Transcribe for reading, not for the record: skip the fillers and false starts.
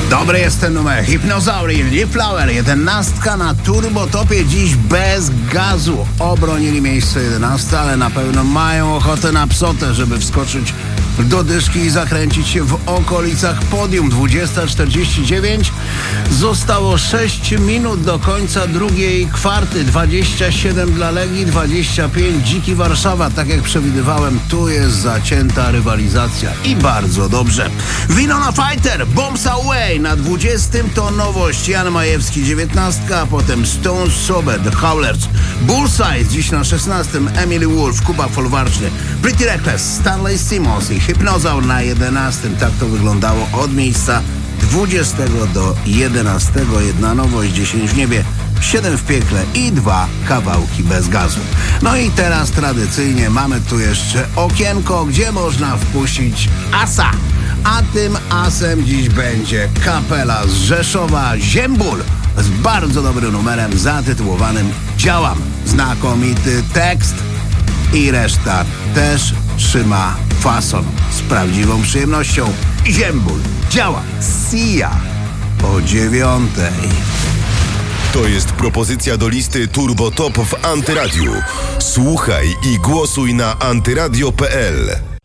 Dobry jest ten numer. Hypnozauri, Lee Flower, 11 na Turbotopie, dziś bez gazu. Obronili miejsce 11, ale na pewno mają ochotę na psotę, żeby wskoczyć do dyszki i zakręcić się w okolicach podium. 20:49. Zostało 6 minut do końca drugiej kwarty. 27 dla Legii, 25 Dziki Warszawa. Tak jak przewidywałem, tu jest zacięta rywalizacja i bardzo dobrze. Winona Fighter, Bombs Away na 20 to nowość. Jan Majewski 19, a potem Stone Sober, The Howlers. Bullseye dziś na 16, Emily Wolf, Kuba Folwarczny, Pretty Reckless, Stanley Simmons i Hypnozaur na 11. Tak to wyglądało od miejsca 20 do 11. Jedna nowość, 10 w niebie, 7 w piekle i 2 kawałki bez gazu. No i teraz tradycyjnie mamy tu jeszcze okienko, gdzie można wpuścić asa. A tym asem dziś będzie kapela z Rzeszowa, Ziembul, z bardzo dobrym numerem zatytułowanym Działam. Znakomity tekst i reszta też trzyma fason. Z prawdziwą przyjemnością Ziembul, Działam, Sia o 9:00. To jest propozycja do listy Turbo Top w Antyradiu. Słuchaj i głosuj na antyradio.pl.